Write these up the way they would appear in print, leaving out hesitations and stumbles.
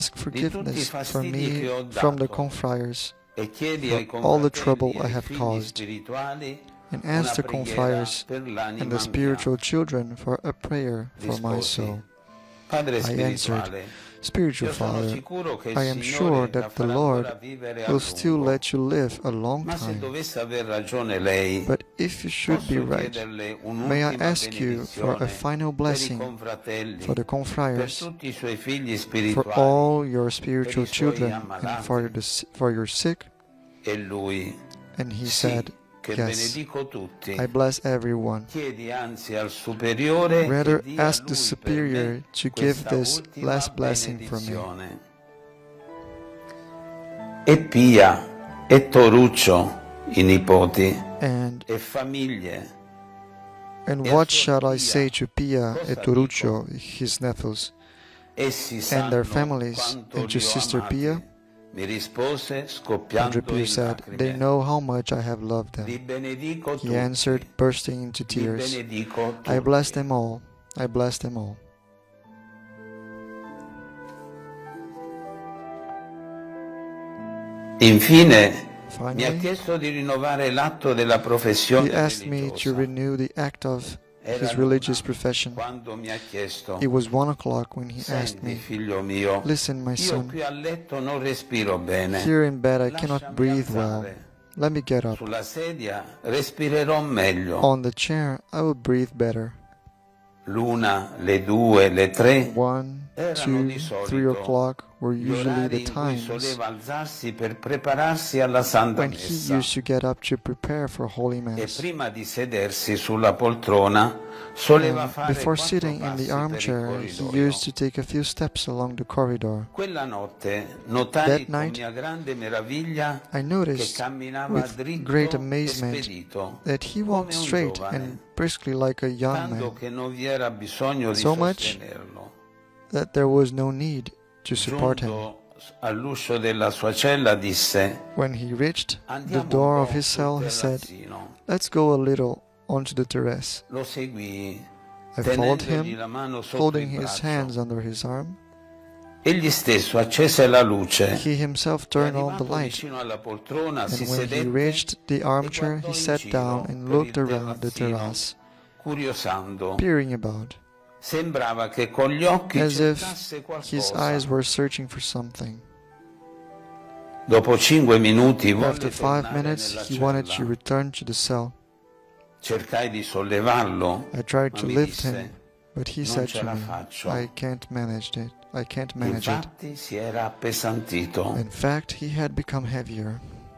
Ask forgiveness for me from the confriars for all the trouble I have caused, and ask the confriars and the spiritual children for a prayer for my soul. I answered, Spiritual Father, I am sure that the Lord will still let you live a long time. But if you should be right, may I ask you for a final blessing for the confriars, for all your spiritual children, and for your sick? And he said, Yes, I bless everyone. Rather, ask the Superior to give this last blessing for me. E Pia, e Toruccio, I nipoti, e famiglie. And what shall I say to Pia e Toruccio, his nephews, and their families, and to Sister Pia? Padre Pio said, They know how much I have loved them. He answered, bursting into tears, I bless them all, I bless them all. Finally, he asked me to renew the act of his religious profession. It was 1 o'clock when he asked me, Listen, my son, here in bed I cannot breathe well. Let me get up. On the chair I will breathe better. 1, 2, 1, 2, 3 o'clock were usually the times when he used to get up to prepare for Holy Mass. And before sitting in the armchair, he used to take a few steps along the corridor. That night, I noticed with great amazement that he walked straight and briskly like a young man, so much that there was no need to support him. When he reached the door of his cell, he said, Let's go a little onto the terrace. I followed him, holding his hands under his arm. He himself turned on the light, and when he reached the armchair, he sat down and looked around the terrace, peering about, as if his eyes were searching for something. After 5 minutes, he wanted to return to the cell. I tried to lift him, but he said to me, I can't manage it. I can't manage it. In fact, he had become heavier.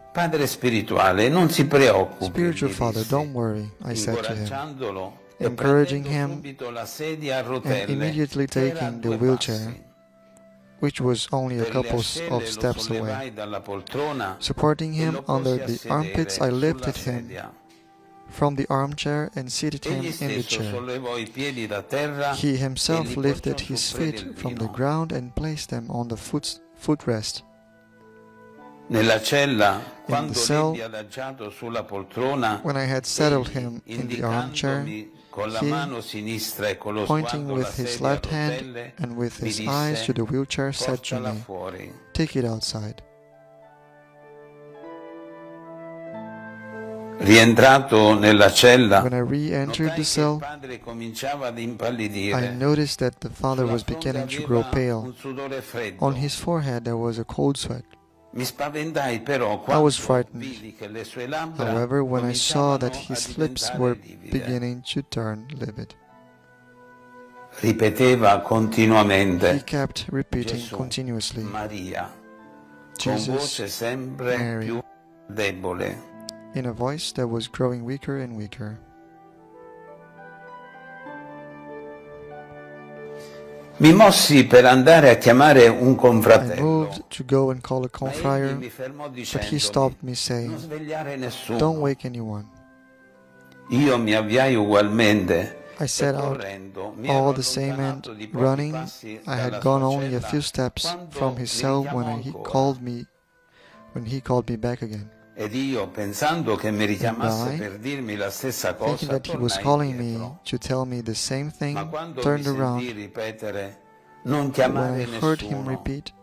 Spiritual Father, don't worry, I said to him, encouraging him and immediately taking the wheelchair, which was only a couple of steps away. Supporting him under the armpits, I lifted him from the armchair and seated him in the chair. He himself lifted his feet from the ground and placed them on the footrest. In the cell, when I had settled him in the armchair, he, pointing with his left hand and with his eyes to the wheelchair, said to me, Take it outside. When I re-entered the cell, I noticed that the father was beginning to grow pale. On his forehead there was a cold sweat. I was frightened. However, when I saw that his lips were beginning to turn livid, he kept repeating continuously, Jesus, Mary, in a voice that was growing weaker and weaker. I moved to go and call a confrere, but he stopped me, saying, Don't wake anyone. I set out all the same, and running, I had gone only a few steps from his cell when he called me back again. And I, thinking that he was calling me to tell me the same thing, turned around. When I heard him repeat,